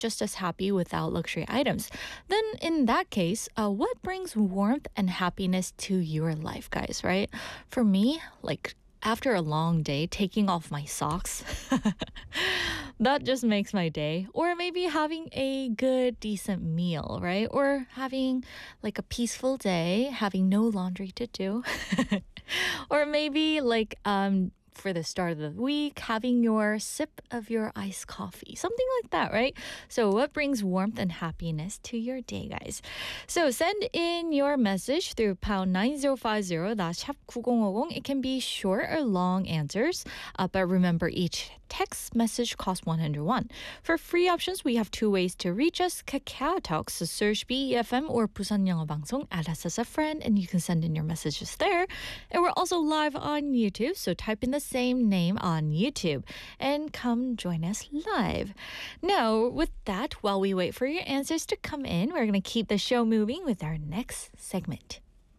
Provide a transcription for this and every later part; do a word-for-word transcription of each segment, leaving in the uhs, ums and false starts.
just as happy without luxury items. Then in that case, uh, what brings warmth and happiness to your life, guys, right? For me, like after a long day, taking off my socks, that just makes my day. Or maybe having a good, decent meal, right? Or having like a peaceful day, having no laundry to do. Or maybe like um for the start of the week, having your sip of your iced coffee, something like that, right? So what brings warmth and happiness to your day, guys? So send in your message through pound nine zero five zero, that's 샵 구공오공. It can be short or long answers, uh, but remember each text message costs one hundred won. For free options, we have two ways to reach us. Kakao Talk, so search B E F M or Busan 영어 방송, add us as a friend, and you can send in your messages there. And we're also live on YouTube, so type in the same name on YouTube and come join us live. Now, with that, while we wait for your answers to come in, we're going to keep the show moving with our next segment.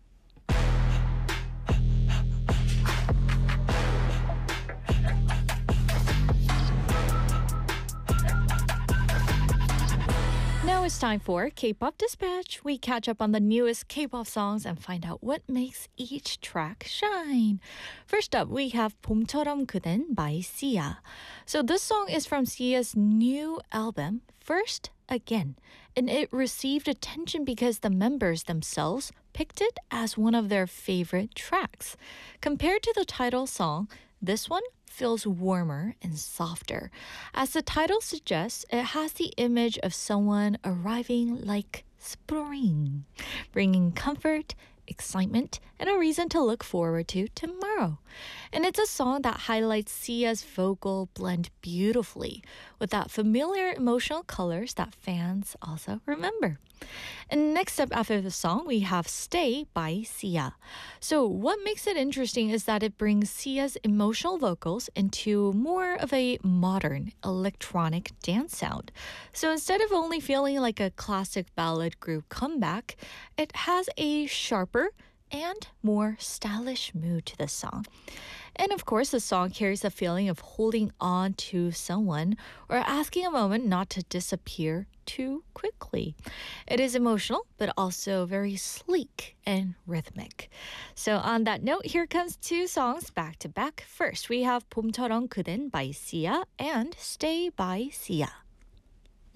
Now it's time for K-pop Dispatch. We catch up on the newest K-pop songs and find out what makes each track shine. First up, we have 봄처럼 그댄 by Sia. So this song is from Sia's new album, First Again, and it received attention because the members themselves picked it as one of their favorite tracks. Compared to the title song, this one feels warmer and softer. As the title suggests, it has the image of someone arriving like spring, bringing comfort, excitement, and a reason to look forward to tomorrow. And it's a song that highlights Sia's vocal blend beautifully with that familiar emotional colors that fans also remember. And next up after the song, we have Stay by Sia. So what makes it interesting is that it brings Sia's emotional vocals into more of a modern electronic dance sound. So instead of only feeling like a classic ballad group comeback, it has a sharper and more stylish mood to the song. And of course, the song carries a feeling of holding on to someone or asking a moment not to disappear too quickly. It is emotional, but also very sleek and rhythmic. So on that note, here comes two songs back to back. First, we have 봄처럼 그댄 by Sia and Stay by Sia.